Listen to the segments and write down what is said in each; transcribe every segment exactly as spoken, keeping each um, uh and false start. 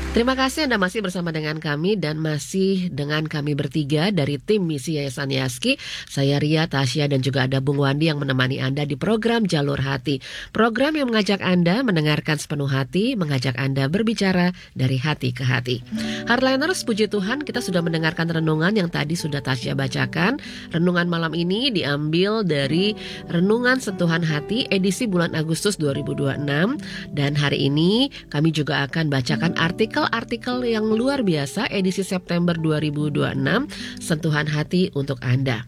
Terima kasih Anda masih bersama dengan kami dan masih dengan kami bertiga dari tim Misi Yayasan Yaski. Saya Ria, Tasya dan juga ada Bung Wandi yang menemani Anda di program Jalur Hati. Program yang mengajak Anda mendengarkan sepenuh hati, mengajak Anda berbicara dari hati ke hati. Hardliners, puji Tuhan kita sudah mendengarkan renungan yang tadi sudah Tasya bacakan. Renungan malam ini diambil dari Renungan Sentuhan Hati edisi bulan Agustus dua ribu dua puluh enam. Dan hari ini kami juga akan bacakan artikel artikel yang luar biasa edisi September dua ribu dua puluh enam, Sentuhan Hati untuk Anda.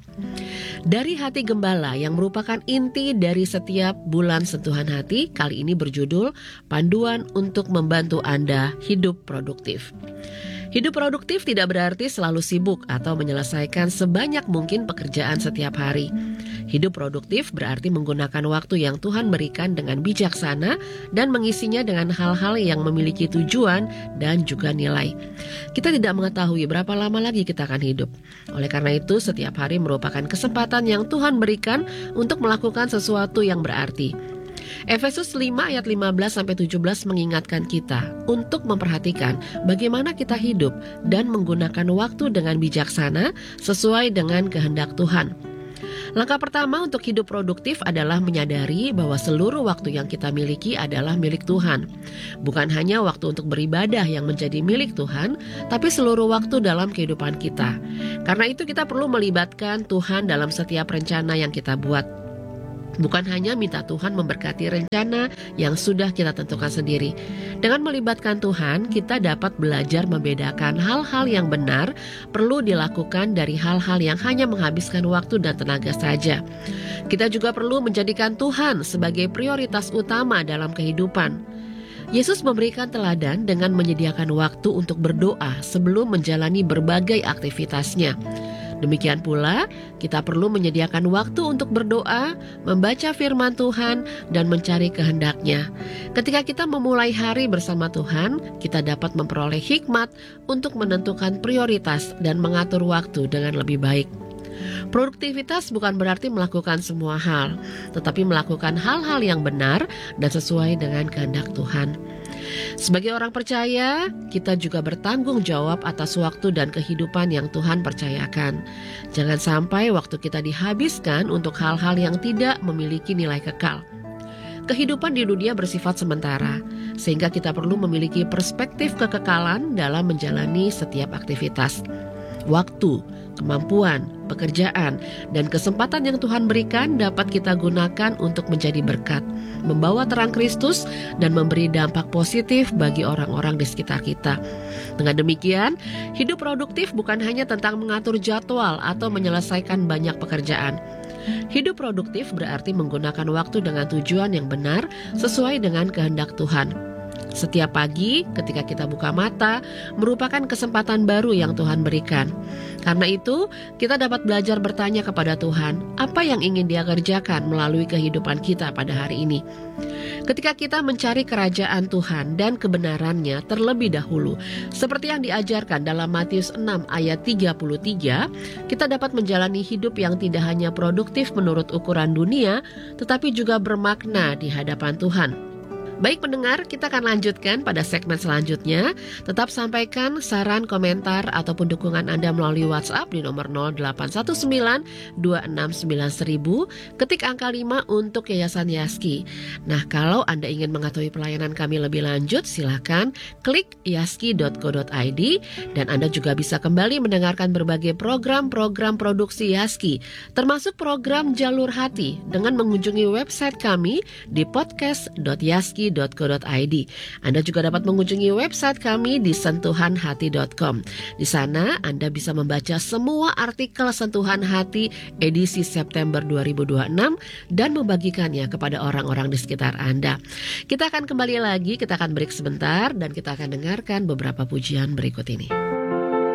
Dari Hati Gembala yang merupakan inti dari setiap bulan Sentuhan Hati, kali ini berjudul Panduan untuk Membantu Anda Hidup Produktif. Hidup produktif tidak berarti selalu sibuk atau menyelesaikan sebanyak mungkin pekerjaan setiap hari. Hidup produktif berarti menggunakan waktu yang Tuhan berikan dengan bijaksana dan mengisinya dengan hal-hal yang memiliki tujuan dan juga nilai. Kita tidak mengetahui berapa lama lagi kita akan hidup. Oleh karena itu, setiap hari merupakan kesempatan yang Tuhan berikan untuk melakukan sesuatu yang berarti. Efesus lima ayat lima belas sampai tujuh belas mengingatkan kita untuk memperhatikan bagaimana kita hidup dan menggunakan waktu dengan bijaksana sesuai dengan kehendak Tuhan. Langkah pertama untuk hidup produktif adalah menyadari bahwa seluruh waktu yang kita miliki adalah milik Tuhan. Bukan hanya waktu untuk beribadah yang menjadi milik Tuhan, tapi seluruh waktu dalam kehidupan kita. Karena itu kita perlu melibatkan Tuhan dalam setiap rencana yang kita buat. Bukan hanya minta Tuhan memberkati rencana yang sudah kita tentukan sendiri. Dengan melibatkan Tuhan, kita dapat belajar membedakan hal-hal yang benar perlu dilakukan dari hal-hal yang hanya menghabiskan waktu dan tenaga saja. Kita juga perlu menjadikan Tuhan sebagai prioritas utama dalam kehidupan. Yesus memberikan teladan dengan menyediakan waktu untuk berdoa sebelum menjalani berbagai aktivitasnya. Demikian pula, kita perlu menyediakan waktu untuk berdoa, membaca firman Tuhan, dan mencari kehendak-Nya. Ketika kita memulai hari bersama Tuhan, kita dapat memperoleh hikmat untuk menentukan prioritas dan mengatur waktu dengan lebih baik. Produktivitas bukan berarti melakukan semua hal, tetapi melakukan hal-hal yang benar dan sesuai dengan kehendak Tuhan. Sebagai orang percaya, kita juga bertanggung jawab atas waktu dan kehidupan yang Tuhan percayakan. Jangan sampai waktu kita dihabiskan untuk hal-hal yang tidak memiliki nilai kekal. Kehidupan di dunia bersifat sementara, sehingga kita perlu memiliki perspektif kekekalan dalam menjalani setiap aktivitas. Waktu, kemampuan, pekerjaan, dan kesempatan yang Tuhan berikan dapat kita gunakan untuk menjadi berkat, membawa terang Kristus, dan memberi dampak positif bagi orang-orang di sekitar kita. Dengan demikian, hidup produktif bukan hanya tentang mengatur jadwal atau menyelesaikan banyak pekerjaan. Hidup produktif berarti menggunakan waktu dengan tujuan yang benar sesuai dengan kehendak Tuhan. Setiap pagi ketika kita buka mata merupakan kesempatan baru yang Tuhan berikan. Karena itu, kita dapat belajar bertanya kepada Tuhan, apa yang ingin Dia kerjakan melalui kehidupan kita pada hari ini. Ketika kita mencari kerajaan Tuhan dan kebenarannya terlebih dahulu, seperti yang diajarkan dalam Matius enam ayat tiga puluh tiga, kita dapat menjalani hidup yang tidak hanya produktif menurut ukuran dunia, tetapi juga bermakna di hadapan Tuhan. Baik pendengar, kita akan lanjutkan pada segmen selanjutnya. Tetap sampaikan saran, komentar, ataupun dukungan Anda melalui WhatsApp di nomor nol delapan satu sembilan dua enam sembilan seribu, ketik angka lima untuk Yayasan Yaski. Nah, kalau Anda ingin mengetahui pelayanan kami lebih lanjut, silakan klik yaski dot co dot i d dan Anda juga bisa kembali mendengarkan berbagai program-program produksi Yaski, termasuk program Jalur Hati dengan mengunjungi website kami di podcast dot yaski dot co dot i d. Anda juga dapat mengunjungi website kami di sentuhan hati dot com. Di sana Anda bisa membaca semua artikel Sentuhan Hati edisi September dua ribu dua puluh enam dan membagikannya kepada orang-orang di sekitar Anda. Kita akan kembali lagi, kita akan break sebentar dan kita akan dengarkan beberapa pujian berikut ini.